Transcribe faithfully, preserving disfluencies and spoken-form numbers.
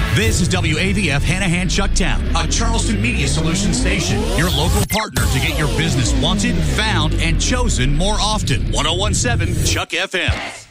This is W A V F Hanahan Chucktown, a Charleston Media Solutions station. Your local partner to get your business wanted, found, and chosen more often. ten seventeen Chuck F M.